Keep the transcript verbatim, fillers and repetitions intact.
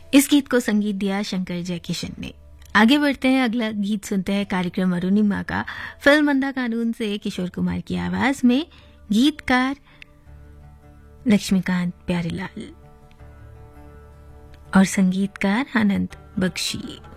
इस गीत को संगीत दिया शंकर जयकिशन ने। आगे बढ़ते हैं, अगला गीत सुनते हैं कार्यक्रम अरुणिमा का। फिल्म बंदा कानून से किशोर कुमार की आवाज में, गीतकार लक्ष्मीकांत प्यारेलाल और संगीतकार आनंद बख्शी।